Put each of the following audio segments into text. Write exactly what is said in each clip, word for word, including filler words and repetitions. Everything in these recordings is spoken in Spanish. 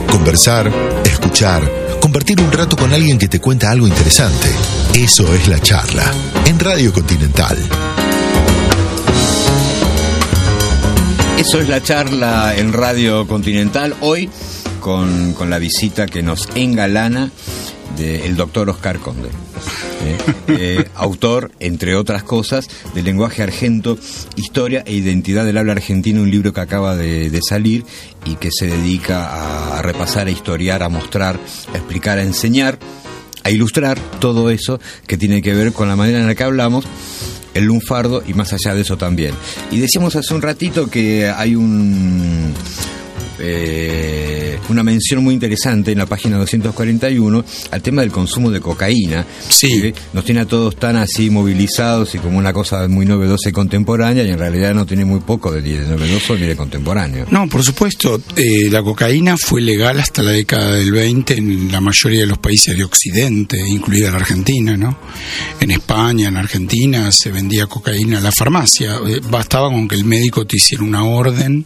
Conversar, escuchar, compartir un rato con alguien que te cuenta algo interesante. Eso es La Charla, en Radio Continental. Eso es La Charla en Radio Continental. Hoy con, con la visita que nos engalana del doctor Oscar Conde. Eh, eh, autor, entre otras cosas, del lenguaje argento, historia e identidad del habla argentina, un libro que acaba de, de salir y que se dedica a, a repasar, a historiar, a mostrar, a explicar, a enseñar, a ilustrar todo eso que tiene que ver con la manera en la que hablamos el lunfardo y más allá de eso también. Y decíamos hace un ratito que hay un... Eh, una mención muy interesante en la página doscientos cuarenta y uno al tema del consumo de cocaína. Sí. Que nos tiene a todos tan así movilizados y como una cosa muy novedosa y contemporánea, y en realidad no tiene muy poco de, de novedoso ni de contemporáneo. No, por supuesto, eh, la cocaína fue legal hasta la década del veinte en la mayoría de los países de Occidente, incluida la Argentina, ¿no? En España, en Argentina, se vendía cocaína en la farmacia. Eh, bastaba con que el médico te hiciera una orden.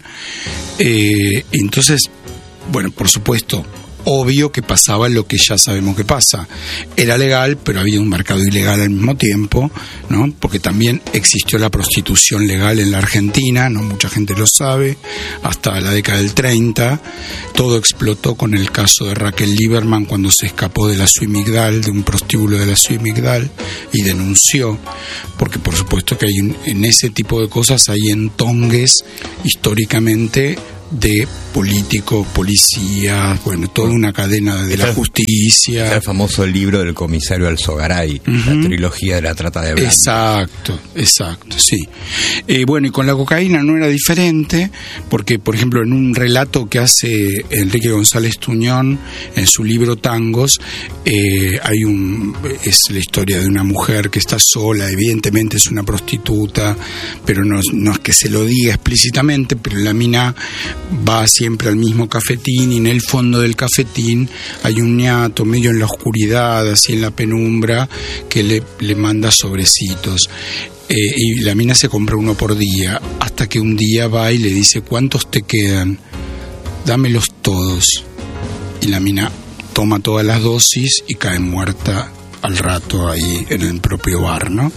Eh, entonces, bueno, por supuesto, obvio que pasaba lo que ya sabemos que pasa. Era legal, pero había un mercado ilegal al mismo tiempo, ¿no? Porque también existió la prostitución legal en la Argentina, no mucha gente lo sabe, hasta la década del treinta. Todo explotó con el caso de Raquel Lieberman cuando se escapó de la Suimigdal, de un prostíbulo de la Suimigdal, y denunció, porque por supuesto que hay un, en ese tipo de cosas hay entongues históricamente de políticos, policías, bueno, toda una cadena de la justicia. Es el famoso libro del comisario Alzogaray, uh-huh. La trilogía de la trata de blancas. Exacto, exacto, sí. Eh, bueno, y con la cocaína no era diferente, porque, por ejemplo, en un relato que hace Enrique González Tuñón en su libro Tangos, eh, hay un es la historia de una mujer que está sola, evidentemente es una prostituta, pero no, no es que se lo diga explícitamente, pero la mina va siempre al mismo cafetín y en el fondo del cafetín hay un ñato medio en la oscuridad, así en la penumbra, que le, le manda sobrecitos. Eh, y la mina se compra uno por día, hasta que un día va y le dice: ¿cuántos te quedan? Dámelos todos. Y la mina toma todas las dosis y cae muerta al rato ahí en el propio bar, ¿no?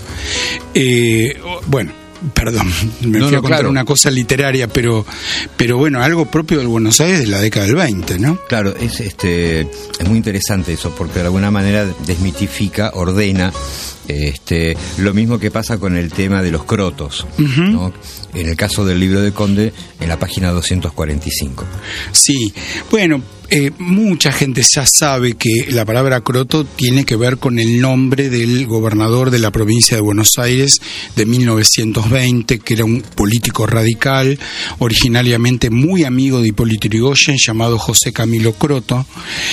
Eh, bueno, Perdón, me no, fui no, a contar claro. una cosa literaria, pero pero bueno, algo propio del Buenos Aires de la década del veinte, ¿no? Claro, es este es muy interesante eso, porque de alguna manera desmitifica, ordena este lo mismo que pasa con el tema de los crotos, uh-huh. ¿no? En el caso del libro de Conde, en la página doscientos cuarenta y cinco. Sí, bueno, eh, mucha gente ya sabe que la palabra croto tiene que ver con el nombre del gobernador de la provincia de Buenos Aires de mil novecientos veinte, que era un político radical, originariamente muy amigo de Hipólito Yrigoyen, llamado José Camilo Croto,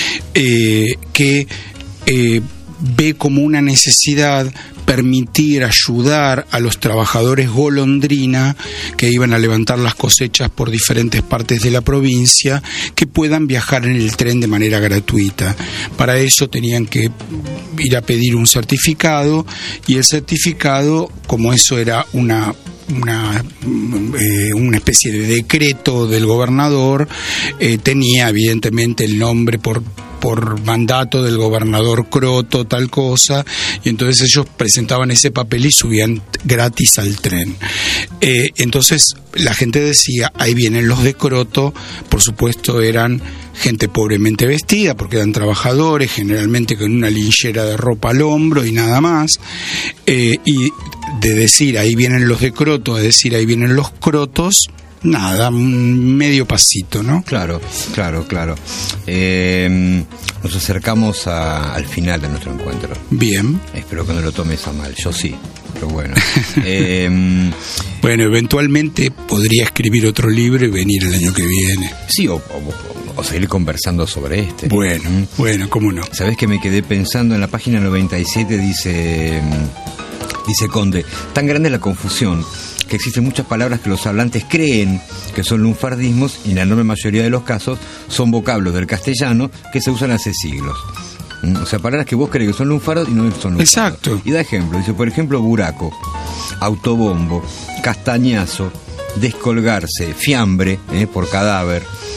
eh, que eh, ve como una necesidad permitir, ayudar a los trabajadores golondrina que iban a levantar las cosechas por diferentes partes de la provincia, que puedan viajar en el tren de manera gratuita. Para eso tenían que ir a pedir un certificado, y el certificado, como eso era una una eh, una especie de decreto del gobernador, eh, tenía evidentemente el nombre por por mandato del gobernador Croto, tal cosa, y entonces ellos presentaban ese papel y subían gratis al tren. Eh, entonces la gente decía: ahí vienen los de Croto. Por supuesto eran gente pobremente vestida, porque eran trabajadores, generalmente con una linchera de ropa al hombro y nada más, eh, y de decir ahí vienen los de Croto a decir ahí vienen los crotos, nada, un medio pasito, ¿no? Claro, claro, claro. Eh, nos acercamos a, al final de nuestro encuentro. Bien. Espero que no lo tomes a mal, yo sí, pero bueno. eh, bueno, eventualmente podría escribir otro libro y venir el año que viene. Sí, o, o, o seguir conversando sobre este. Bueno, ¿Mm? bueno, cómo no. ¿Sabés que me quedé pensando en la página noventa y siete? Dice, dice Conde: tan grande es la confusión que existen muchas palabras que los hablantes creen que son lunfardismos, y en la enorme mayoría de los casos son vocablos del castellano que se usan hace siglos. O sea, palabras que vos crees que son lunfardos y no son lunfardos. Exacto. Y da ejemplo, dice, por ejemplo, buraco, autobombo, castañazo, descolgarse, fiambre, eh, por cadáver,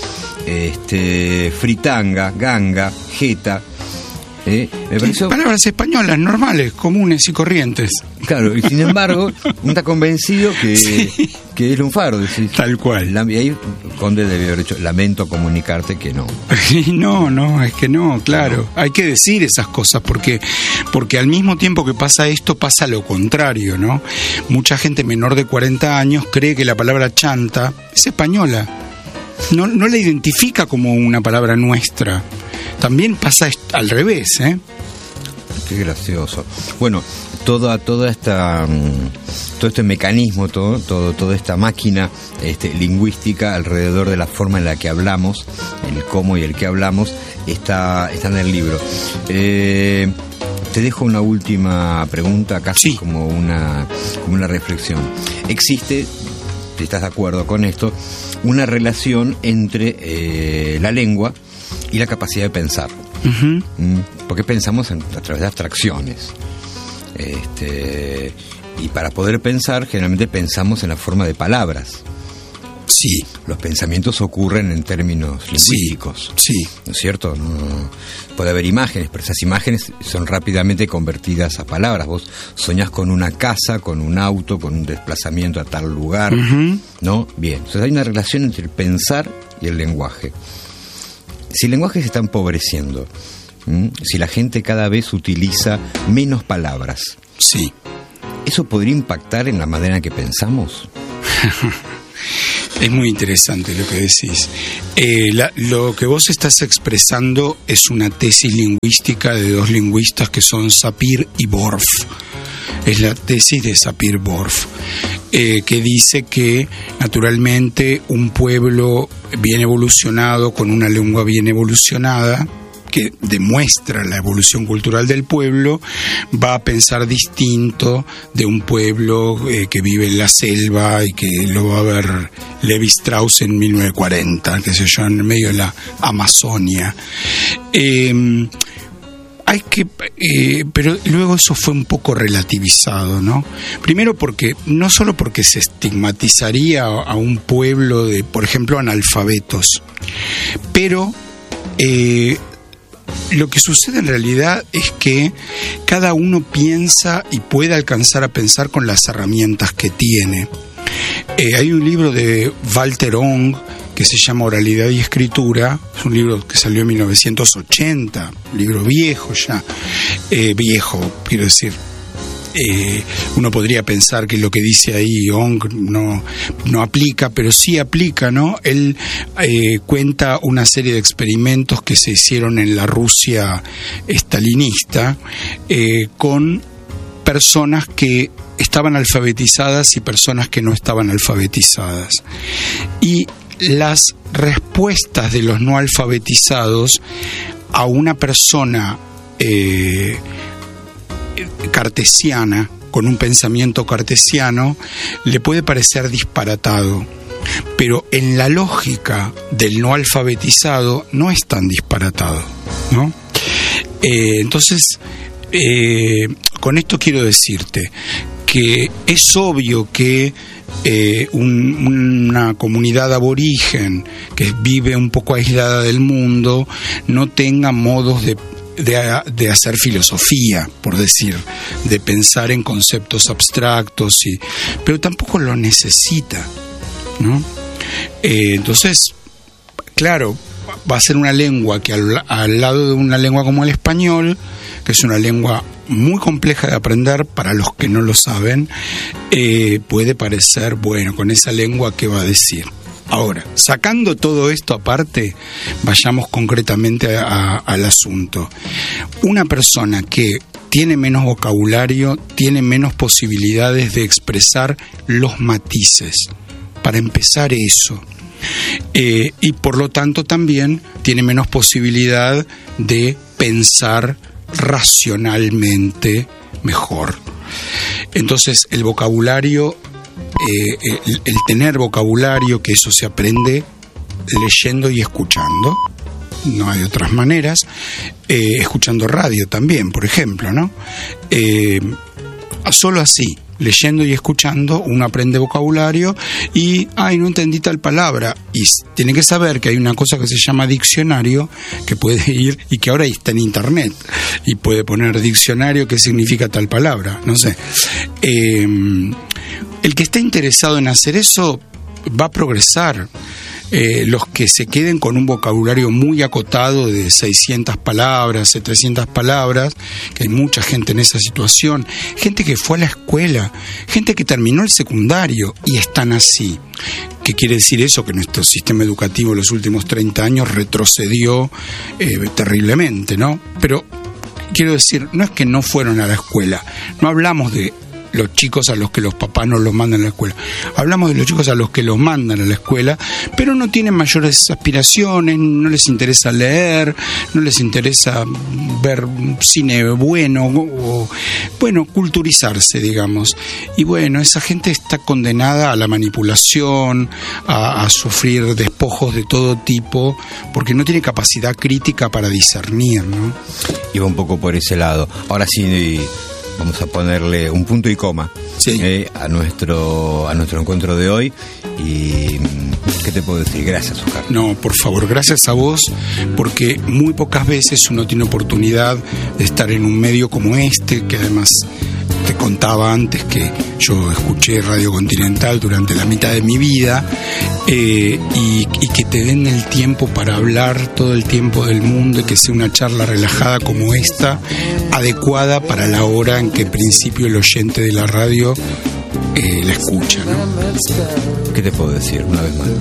este, fritanga, ganga, jeta. Eh, me pareció... Palabras españolas, normales, comunes y corrientes. Claro, y sin embargo, uno está convencido que, sí. que es lunfardo. Decís, tal cual. La, y ahí Conde debió haber hecho, lamento comunicarte que no. No, no, es que no, claro. No. Hay que decir esas cosas porque, porque al mismo tiempo que pasa esto, pasa lo contrario, ¿no? Mucha gente menor de cuarenta años cree que la palabra chanta es española. No, no la identifica como una palabra nuestra. También pasa al revés, ¿eh? Qué gracioso. Bueno, toda toda esta todo este mecanismo, todo todo toda esta máquina este, lingüística alrededor de la forma en la que hablamos, el cómo y el qué hablamos, está está en el libro. Eh, te dejo una última pregunta, casi sí. como una como una reflexión. Existe, si estás de acuerdo con esto, una relación entre eh, la lengua y la capacidad de pensar. Uh-huh. Porque pensamos en, a través de abstracciones. Este, y para poder pensar, generalmente pensamos en la forma de palabras. Sí. Los pensamientos ocurren en términos lingüísticos. Sí. sí. ¿No es cierto? No, puede haber imágenes, pero esas imágenes son rápidamente convertidas a palabras. Vos soñás con una casa, con un auto, con un desplazamiento a tal lugar. Uh-huh. ¿No? Bien. Entonces hay una relación entre el pensar y el lenguaje. Si el lenguaje se está empobreciendo, ¿m? si la gente cada vez utiliza menos palabras, sí, ¿eso podría impactar en la manera en que pensamos? Es muy interesante lo que decís. Eh, la, lo que vos estás expresando es una tesis lingüística de dos lingüistas que son Sapir y Worf. Es la tesis de Sapir-Whorf, eh, que dice que naturalmente un pueblo bien evolucionado, con una lengua bien evolucionada, que demuestra la evolución cultural del pueblo, va a pensar distinto de un pueblo eh, que vive en la selva y que lo va a ver Levi Strauss en mil novecientos cuarenta, qué sé yo, en medio de la Amazonia. Eh, Hay que, eh, pero luego eso fue un poco relativizado, ¿no? Primero porque, no solo porque se estigmatizaría a un pueblo de, por ejemplo, analfabetos, pero eh, lo que sucede en realidad es que cada uno piensa y puede alcanzar a pensar con las herramientas que tiene. Eh, hay un libro de Walter Ong que se llama Oralidad y Escritura, es un libro que salió en mil novecientos ochenta, libro viejo ya, eh, viejo, quiero decir. Eh, uno podría pensar que lo que dice ahí Ong no, no aplica, pero sí aplica, ¿no? Él eh, cuenta una serie de experimentos que se hicieron en la Rusia estalinista eh, con personas que estaban alfabetizadas y personas que no estaban alfabetizadas. Y las respuestas de los no alfabetizados a una persona eh, cartesiana, con un pensamiento cartesiano, le puede parecer disparatado, pero en la lógica del no alfabetizado no es tan disparatado, ¿no? Eh, entonces, eh, con esto quiero decirte que es obvio que Eh, un, una comunidad aborigen que vive un poco aislada del mundo no tenga modos de, de, de hacer filosofía, por decir, de pensar en conceptos abstractos, y, pero tampoco lo necesita, ¿no? Eh, entonces, claro, va a ser una lengua que al, al lado de una lengua como el español, que es una lengua muy compleja de aprender para los que no lo saben, eh, puede parecer, bueno, con esa lengua, ¿qué va a decir? Ahora, sacando todo esto aparte, vayamos concretamente a, a, al asunto. Una persona que tiene menos vocabulario, tiene menos posibilidades de expresar los matices. Para empezar, eso. Eh, y por lo tanto también tiene menos posibilidad de pensar racionalmente mejor. Entonces el vocabulario, eh, el, el tener vocabulario, que eso se aprende leyendo y escuchando, no hay otras maneras, eh, escuchando radio también, por ejemplo, ¿no? Eh, solo así, leyendo y escuchando uno aprende vocabulario y, ay, no entendí tal palabra. Y tiene que saber que hay una cosa que se llama diccionario, que puede ir, y que ahora está en internet, y puede poner diccionario, qué significa tal palabra, no sé. Eh, el que esté interesado en hacer eso va a progresar. Eh, los que se queden con un vocabulario muy acotado de seiscientas palabras, setecientas palabras, que hay mucha gente en esa situación, gente que fue a la escuela, gente que terminó el secundario y están así. ¿Qué quiere decir eso? Que nuestro sistema educativo en los últimos treinta años retrocedió eh, terriblemente, ¿no? Pero quiero decir, no es que no fueron a la escuela, no hablamos de los chicos a los que los papás no los mandan a la escuela. Hablamos de los chicos a los que los mandan a la escuela, pero no tienen mayores aspiraciones, no les interesa leer, no les interesa ver cine bueno, o, bueno, culturizarse, digamos. Y bueno, esa gente está condenada a la manipulación, a, a sufrir despojos de todo tipo, porque no tiene capacidad crítica para discernir, ¿no? Iba un poco por ese lado. Ahora sí, vamos a ponerle un punto y coma sí. eh, a nuestro a nuestro encuentro de hoy. Y ¿qué te puedo decir? Gracias, Oscar. No, por favor, gracias a vos, porque muy pocas veces uno tiene oportunidad de estar en un medio como este, que además te contaba antes que yo escuché Radio Continental durante la mitad de mi vida, eh, y, y que te den el tiempo para hablar todo el tiempo del mundo, y que sea una charla relajada como esta, adecuada para la hora en que en principio el oyente de la radio eh, la escucha, ¿no? ¿Qué te puedo decir una vez más?